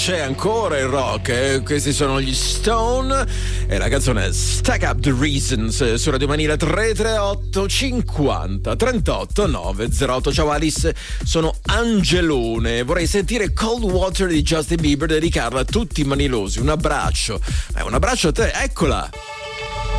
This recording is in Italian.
C'è ancora il rock, questi sono gli Stone e la canzone Stack Up the Reasons su Radio Manila 338 50 38 908. Ciao Alice, sono Angelone, vorrei sentire Cold Water di Justin Bieber, dedicarla a tutti i manilosi. Un abbraccio a te, eccola.